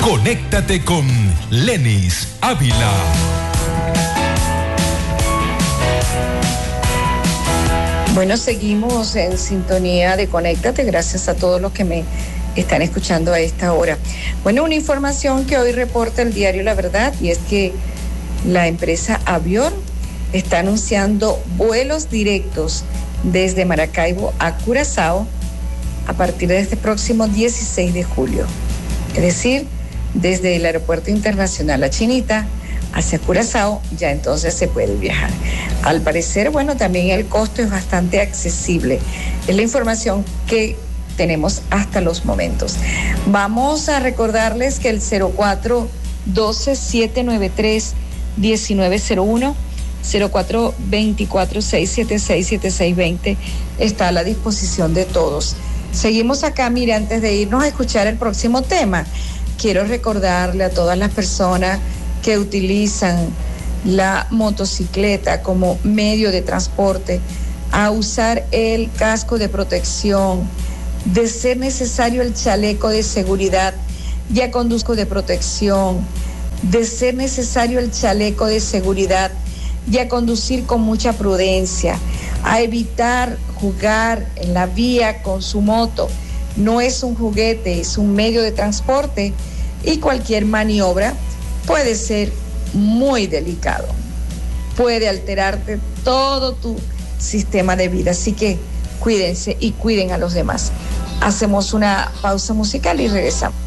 Conéctate con Lenis Ávila. Bueno, seguimos en sintonía de Conéctate, gracias a todos los que me están escuchando a esta hora. Bueno, una información que hoy reporta el diario La Verdad, y es que la empresa Avior está anunciando vuelos directos desde Maracaibo a Curazao a partir de este próximo 16 de julio. Es decir, desde el Aeropuerto Internacional La Chinita hacia Curazao, ya entonces se puede viajar. Al parecer, bueno, también el costo es bastante accesible. Es la información que tenemos hasta los momentos. Vamos a recordarles que el 0412-793-1901, 0424-676-7620 está a la disposición de todos. Seguimos acá, mira, antes de irnos a escuchar el próximo tema, quiero recordarle a todas las personas que utilizan la motocicleta como medio de transporte a usar el casco de protección, de ser necesario el chaleco de seguridad, ya conduzco de protección, de ser necesario el chaleco de seguridad, y a conducir con mucha prudencia, a evitar jugar en la vía con su moto. No es un juguete, es un medio de transporte y cualquier maniobra puede ser muy delicado. Puede alterarte todo tu sistema de vida, así que cuídense y cuiden a los demás. Hacemos una pausa musical y regresamos.